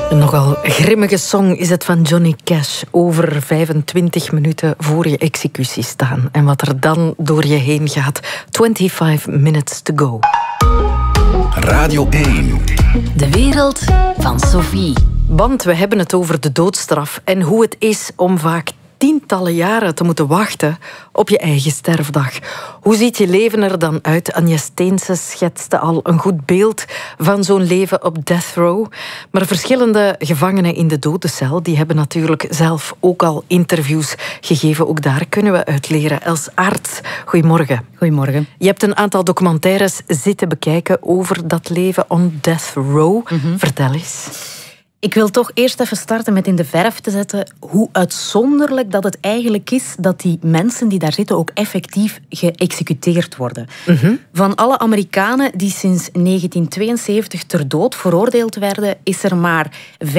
Een nogal grimmige song is het van Johnny Cash. Over 25 minuten voor je executie staan. En wat er dan door je heen gaat. 25 minutes to go. Radio 1. De wereld van Sophie. Want we hebben het over de doodstraf en hoe het is om vaak tientallen jaren te moeten wachten op je eigen sterfdag. Hoe ziet je leven er dan uit? Anja Steense schetste al een goed beeld van zo'n leven op death row. Maar verschillende gevangenen in de dodencel die hebben natuurlijk zelf ook al interviews gegeven. Ook daar kunnen we uit leren. Els Aerts, goedemorgen. Goedemorgen. Je hebt een aantal documentaires zitten bekijken over dat leven on death row. Vertel eens. Ik wil toch eerst even starten met in de verf te zetten hoe uitzonderlijk dat het eigenlijk is dat die mensen die daar zitten ook effectief geëxecuteerd worden. Van alle Amerikanen die sinds 1972 ter dood veroordeeld werden, is er maar 15,7%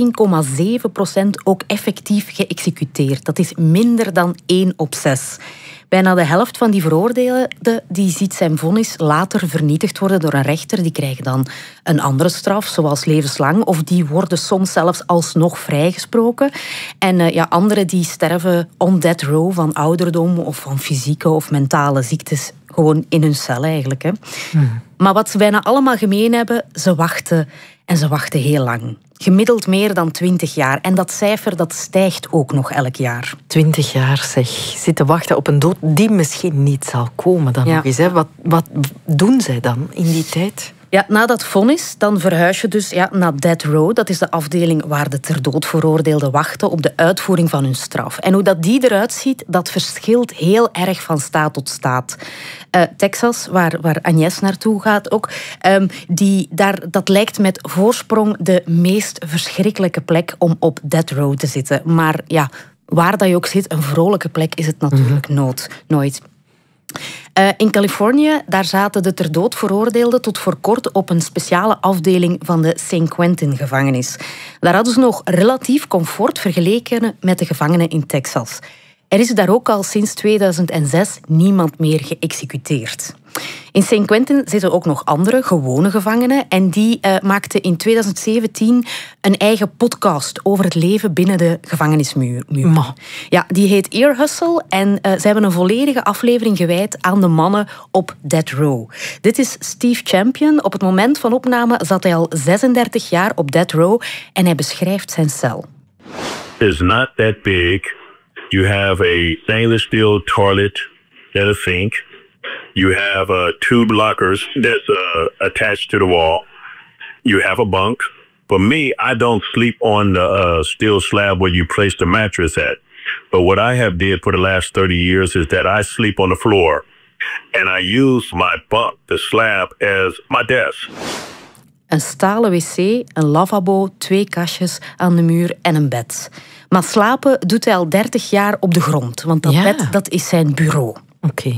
ook effectief geëxecuteerd. Dat is minder dan 1 op 6. Bijna de helft van die veroordeelden die ziet zijn vonnis later vernietigd worden door een rechter. Die krijgen dan een andere straf, zoals levenslang. Of die worden soms zelfs alsnog vrijgesproken. En anderen die sterven on death row van ouderdom of van fysieke of mentale ziektes. Gewoon in hun cel eigenlijk. Hè. Maar wat ze bijna allemaal gemeen hebben, ze wachten. En ze wachten heel lang. Gemiddeld meer dan 20 jaar. En dat cijfer dat stijgt ook nog elk jaar. 20 jaar, zeg. Zitten wachten op een dood die misschien niet zal komen dan nog eens. Hè. Wat doen zij dan in die tijd? Ja, na dat vonnis, dan verhuis je dus naar death row. Dat is de afdeling waar de ter dood veroordeelden wachten op de uitvoering van hun straf. En hoe die eruit ziet, dat verschilt heel erg van staat tot staat. Texas, waar Agnes naartoe gaat ook, dat lijkt met voorsprong de meest verschrikkelijke plek om op death row te zitten. Maar ja, waar dat je ook zit, een vrolijke plek is het natuurlijk nooit. In Californië, daar zaten de ter dood veroordeelden tot voor kort op een speciale afdeling van de St. Quentin-gevangenis. Daar hadden ze nog relatief comfort vergeleken met de gevangenen in Texas. Er is daar ook al sinds 2006 niemand meer geëxecuteerd. In St. Quentin zitten ook nog andere gewone gevangenen en die maakten in 2017 een eigen podcast over het leven binnen de gevangenismuur. Ja, die heet Ear Hustle en ze hebben een volledige aflevering gewijd aan de mannen op death row. Dit is Steve Champion. Op het moment van opname zat hij al 36 jaar op death row en hij beschrijft zijn cel. It's not that big. You have a stainless steel toilet and a sink. You have 2 lockers that's attached to the wall. You have a bunk. For me, I don't sleep on the steel slab where you place the mattress at. But what I have did for the last 30 years is that I sleep on the floor. And I use my bunk, the slab, as my desk. Een stalen wc, een lavabo, 2 kastjes aan de muur en een bed. Maar slapen doet hij al 30 jaar op de grond, want dat bed dat is zijn bureau. Oké.